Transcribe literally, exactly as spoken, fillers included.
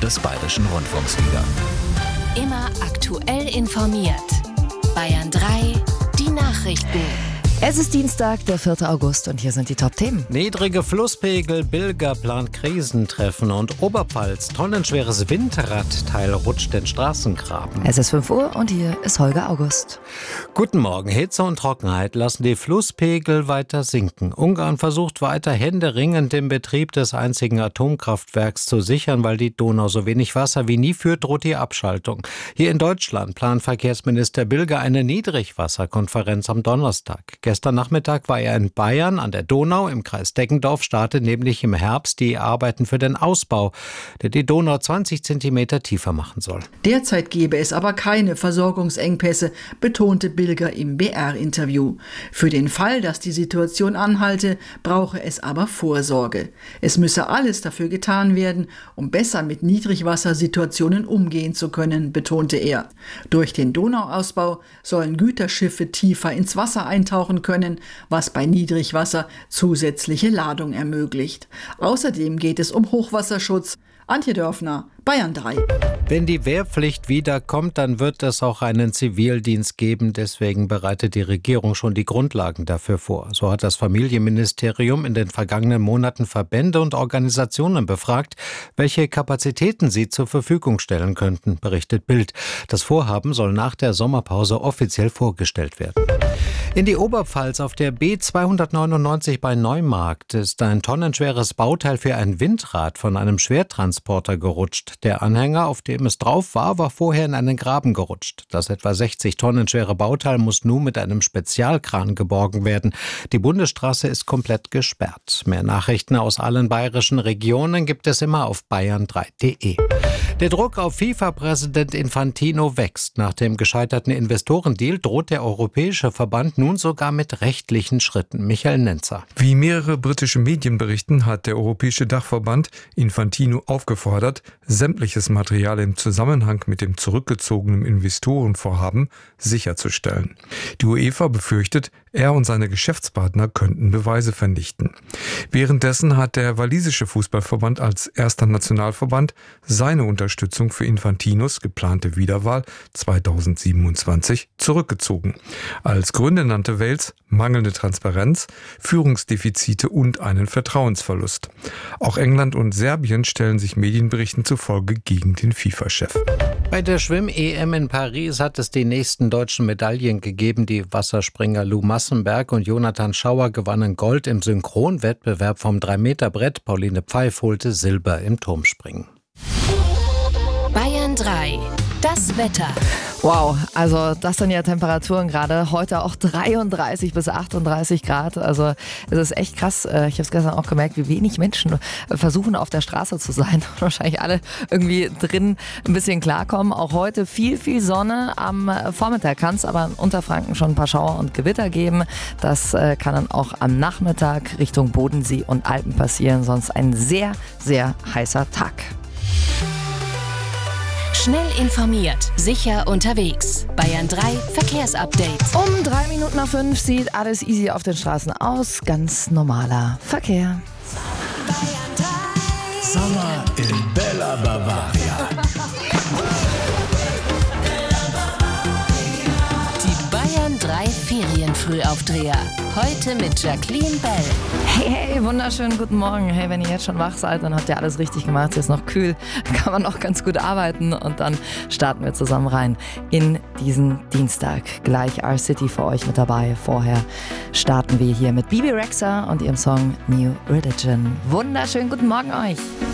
des Bayerischen Rundfunks wieder. Immer aktuell informiert. Bayern drei, die Nachrichten. Es ist Dienstag, der vierte August und hier sind die Top-Themen. Niedrige Flusspegel, Bilger plant Krisentreffen und Oberpfalz. Tonnenschweres Windradteil rutscht den Straßengraben. Es ist fünf Uhr und hier ist Holger August. Guten Morgen. Hitze und Trockenheit lassen die Flusspegel weiter sinken. Ungarn versucht weiter händeringend den Betrieb des einzigen Atomkraftwerks zu sichern, weil die Donau so wenig Wasser wie nie führt, droht die Abschaltung. Hier in Deutschland plant Verkehrsminister Bilger eine Niedrigwasserkonferenz am Donnerstag. Gestern Nachmittag war er in Bayern an der Donau. Im Kreis Deggendorf startet nämlich im Herbst die Arbeiten für den Ausbau, der die Donau zwanzig Zentimeter tiefer machen soll. Derzeit gebe es aber keine Versorgungsengpässe, betonte Bilger im B R-Interview. Für den Fall, dass die Situation anhalte, brauche es aber Vorsorge. Es müsse alles dafür getan werden, um besser mit Niedrigwassersituationen umgehen zu können, betonte er. Durch den Donauausbau sollen Güterschiffe tiefer ins Wasser eintauchen können, was bei Niedrigwasser zusätzliche Ladung ermöglicht. Außerdem geht es um Hochwasserschutz. Antje Dörfner, Bayern drei. Wenn die Wehrpflicht wiederkommt, dann wird es auch einen Zivildienst geben. Deswegen bereitet die Regierung schon die Grundlagen dafür vor. So hat das Familienministerium in den vergangenen Monaten Verbände und Organisationen befragt, welche Kapazitäten sie zur Verfügung stellen könnten, berichtet Bild. Das Vorhaben soll nach der Sommerpause offiziell vorgestellt werden. In die Oberpfalz auf der B zweihundertneunundneunzig bei Neumarkt ist ein tonnenschweres Bauteil für ein Windrad von einem Schwertransporter gerutscht. Der Anhänger, auf dem es drauf war, war vorher in einen Graben gerutscht. Das etwa sechzig Tonnen schwere Bauteil muss nun mit einem Spezialkran geborgen werden. Die Bundesstraße ist komplett gesperrt. Mehr Nachrichten aus allen bayerischen Regionen gibt es immer auf bayern drei punkt de. Der Druck auf FIFA-Präsident Infantino wächst. Nach dem gescheiterten Investorendeal droht der Europäische Verband nun sogar mit rechtlichen Schritten. Michael Nenzer. Wie mehrere britische Medien berichten, hat der Europäische Dachverband Infantino aufgefordert, sämtliches Material im Zusammenhang mit dem zurückgezogenen Investorenvorhaben sicherzustellen. Die UEFA befürchtet, er und seine Geschäftspartner könnten Beweise vernichten. Währenddessen hat der walisische Fußballverband als erster Nationalverband seine Unterstützung für Infantinos geplante Wiederwahl zweitausendsiebenundzwanzig zurückgezogen. Als Gründe nannte Wales mangelnde Transparenz, Führungsdefizite und einen Vertrauensverlust. Auch England und Serbien stellen sich Medienberichten zufolge gegen den FIFA-Chef. Bei der Schwimm-E M in Paris hat es die nächsten deutschen Medaillen gegeben. Die Wasserspringer Lou Massenberg und Jonathan Schauer gewannen Gold im Synchronwettbewerb vom drei Meter Brett. Pauline Pfeif holte Silber im Turmspringen. Bayern drei, das Wetter. Wow, also das sind ja Temperaturen gerade. Heute auch dreiunddreißig bis achtunddreißig Grad. Also es ist echt krass. Ich habe es gestern auch gemerkt, wie wenig Menschen versuchen auf der Straße zu sein. Wahrscheinlich alle irgendwie drin ein bisschen klarkommen. Auch heute viel, viel Sonne. Am Vormittag kann es aber in Unterfranken schon ein paar Schauer und Gewitter geben. Das kann dann auch am Nachmittag Richtung Bodensee und Alpen passieren. Sonst ein sehr, sehr heißer Tag. Schnell informiert, sicher unterwegs. Bayern drei Verkehrsupdate. Um drei Minuten nach fünf sieht alles easy auf den Straßen aus. Ganz normaler Verkehr. Sommer in Bella Bavaria. Die Bayern drei Ferienfrühaufdreher. Heute mit Jacqueline Bell. Hey, hey, wunderschönen guten Morgen. Hey, wenn ihr jetzt schon wach seid, dann habt ihr alles richtig gemacht. Hier ist noch kühl, kann man noch ganz gut arbeiten. Und dann starten wir zusammen rein in diesen Dienstag. Gleich R-City für euch mit dabei. Vorher starten wir hier mit Bibi Rexha und ihrem Song New Religion. Wunderschönen guten Morgen euch.